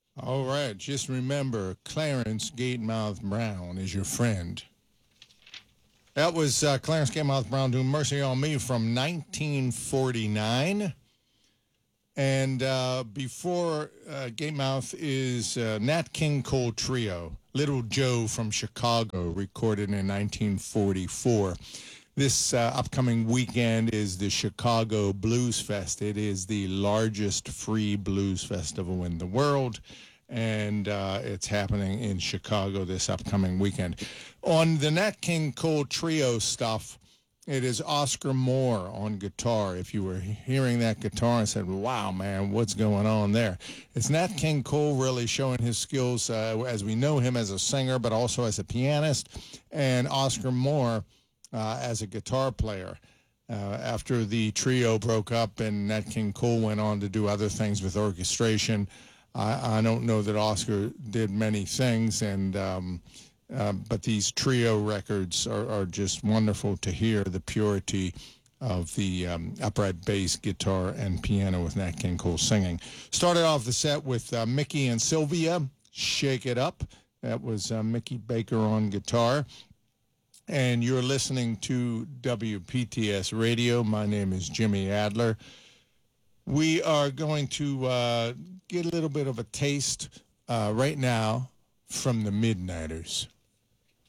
All right, just remember, Clarence Gatemouth Brown is your friend. That was Clarence Gatemouth Brown doing Mercy on Me from 1949. And before Gatemouth is Nat King Cole Trio, Little Joe from Chicago, recorded in 1944. This upcoming weekend is the Chicago Blues Fest. It is the largest free blues festival in the world, and it's happening in Chicago this upcoming weekend. On the Nat King Cole Trio stuff, it is Oscar Moore on guitar. If you were hearing that guitar and said, wow, man, what's going on there? It's Nat King Cole really showing his skills as we know him as a singer, but also as a pianist, and Oscar Moore as a guitar player. After the trio broke up and Nat King Cole went on to do other things with orchestration, I don't know that Oscar did many things, and but these trio records are just wonderful to hear, the purity of the upright bass, guitar, and piano with Nat King Cole singing. Started off the set with Mickey and Sylvia, Shake It Up. That was Mickey Baker on guitar. And you're listening to WPTS Radio. My name is Jimmy Adler. We are going to get a little bit of a taste right now from the Midnighters.